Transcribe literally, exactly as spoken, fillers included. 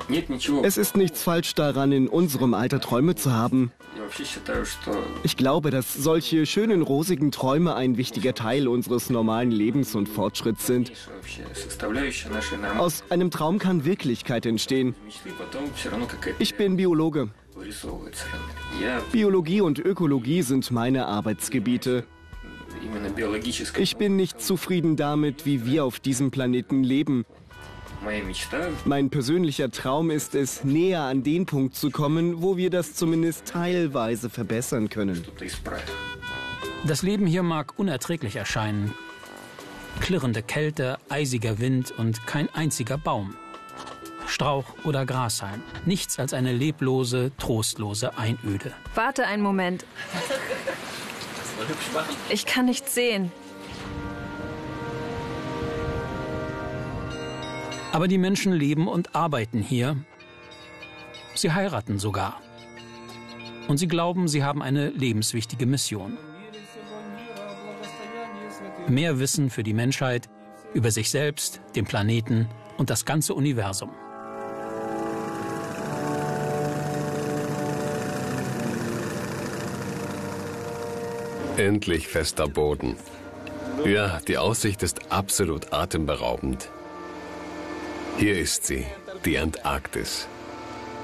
Es ist nichts falsch daran, in unserem Alter Träume zu haben. Ich glaube, dass solche schönen, rosigen Träume ein wichtiger Teil unseres normalen Lebens und Fortschritts sind. Aus einem Traum kann Wirklichkeit entstehen. Ich bin Biologe. Biologie und Ökologie sind meine Arbeitsgebiete. Ich bin nicht zufrieden damit, wie wir auf diesem Planeten leben. Mein persönlicher Traum ist es, näher an den Punkt zu kommen, wo wir das zumindest teilweise verbessern können. Das Leben hier mag unerträglich erscheinen. Klirrende Kälte, eisiger Wind und kein einziger Baum. Strauch oder Grashalm. Nichts als eine leblose, trostlose Einöde. Warte einen Moment. Ich kann nichts sehen. Aber die Menschen leben und arbeiten hier. Sie heiraten sogar. Und sie glauben, sie haben eine lebenswichtige Mission. Mehr Wissen für die Menschheit, über sich selbst, den Planeten und das ganze Universum. Endlich fester Boden. Ja, die Aussicht ist absolut atemberaubend. Hier ist sie, die Antarktis.